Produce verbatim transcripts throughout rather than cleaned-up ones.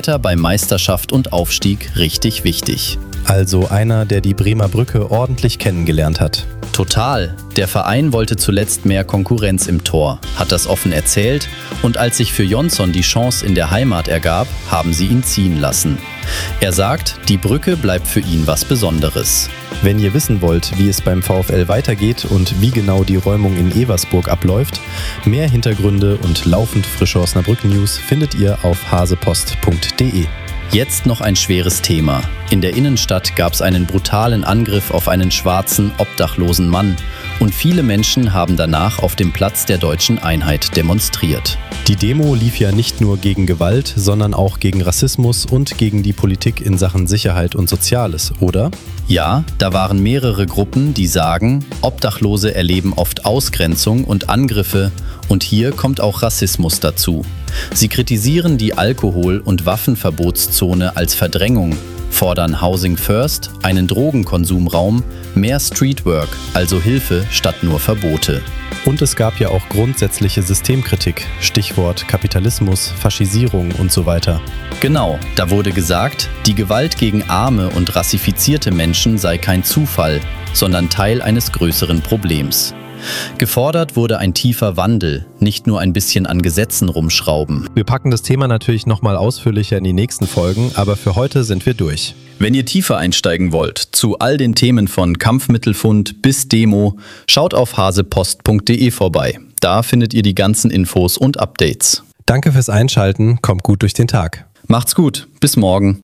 Bei Meisterschaft und Aufstieg richtig wichtig. Also einer, der die Bremer Brücke ordentlich kennengelernt hat. Total. Der Verein wollte zuletzt mehr Konkurrenz im Tor, hat das offen erzählt und als sich für Jonsson die Chance in der Heimat ergab, haben sie ihn ziehen lassen. Er sagt, die Brücke bleibt für ihn was Besonderes. Wenn ihr wissen wollt, wie es beim VfL weitergeht und wie genau die Räumung in Eversburg abläuft, mehr Hintergründe und laufend frische Osnabrück-News findet ihr auf hasepost punkt de. Jetzt noch ein schweres Thema. In der Innenstadt gab es einen brutalen Angriff auf einen schwarzen, obdachlosen Mann und viele Menschen haben danach auf dem Platz der Deutschen Einheit demonstriert. Die Demo lief ja nicht nur gegen Gewalt, sondern auch gegen Rassismus und gegen die Politik in Sachen Sicherheit und Soziales, oder? Ja, da waren mehrere Gruppen, die sagen, Obdachlose erleben oft Ausgrenzung und Angriffe und hier kommt auch Rassismus dazu. Sie kritisieren die Alkohol- und Waffenverbotszone als Verdrängung, fordern Housing First, einen Drogenkonsumraum, mehr Streetwork, also Hilfe statt nur Verbote. Und es gab ja auch grundsätzliche Systemkritik, Stichwort Kapitalismus, Faschisierung und so weiter. Genau, da wurde gesagt, die Gewalt gegen arme und rassifizierte Menschen sei kein Zufall, sondern Teil eines größeren Problems. Gefordert wurde ein tiefer Wandel, nicht nur ein bisschen an Gesetzen rumschrauben. Wir packen das Thema natürlich nochmal ausführlicher in die nächsten Folgen, aber für heute sind wir durch. Wenn ihr tiefer einsteigen wollt, zu all den Themen von Kampfmittelfund bis Demo, schaut auf hasepost punkt de vorbei. Da findet ihr die ganzen Infos und Updates. Danke fürs Einschalten, kommt gut durch den Tag. Macht's gut, bis morgen.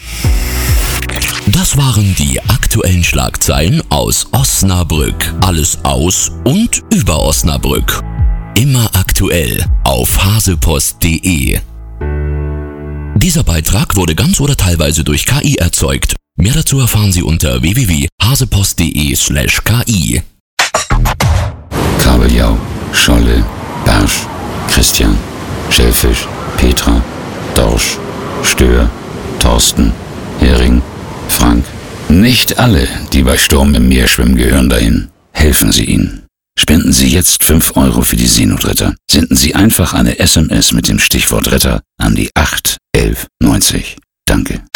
Das waren die aktuellen Schlagzeilen aus Osnabrück. Alles aus und über Osnabrück. Immer aktuell auf hasepost punkt de. Dieser Beitrag wurde ganz oder teilweise durch K I erzeugt. Mehr dazu erfahren Sie unter w w w punkt hasepost punkt de slash k i. Kabeljau, Scholle, Barsch, Christian, Schellfisch, Petra, Dorsch, Stör, Thorsten, Hering, Frank. Nicht alle, die bei Sturm im Meer schwimmen, gehören dahin. Helfen Sie ihnen. Spenden Sie jetzt fünf Euro für die Seenotretter. Senden Sie einfach eine S M S mit dem Stichwort Retter an die acht elf neunzig. Danke.